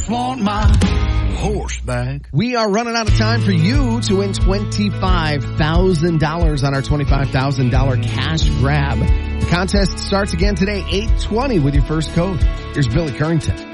Want my horseback. We are running out of time for you to win $25,000 on our $25,000 cash grab. The contest starts again today, 8:20 with your first code. Here's Billy Currington.